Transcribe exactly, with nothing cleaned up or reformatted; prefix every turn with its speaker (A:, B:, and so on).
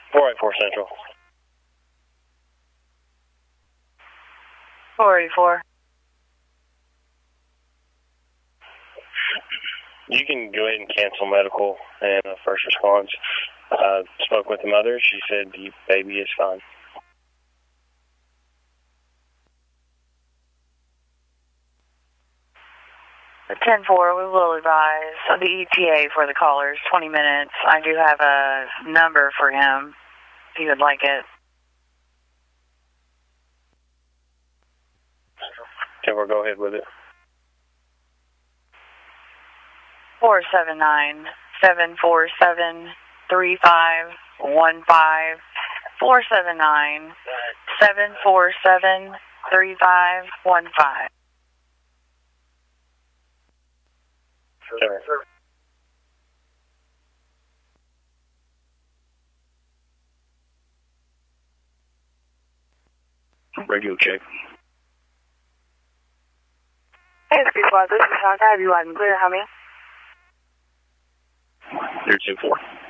A: four eighty-four Central.
B: four eighty-four.
A: You can go ahead and cancel medical and uh, first response. Uh, spoke with the mother. She said the baby is fine.
B: ten four, we will advise the E T A for the callers, twenty minutes. I do have a number for him, if you would like it.
A: Okay, we'll go ahead with it.
B: four seven nine, seven four seven, three five one five. four seven nine, seven four seven, three five one five.
A: Sure. Radio check.
B: Hey, Speed Squad, this is Sean. Can I have you loud and clear? How many?
A: Zero two four.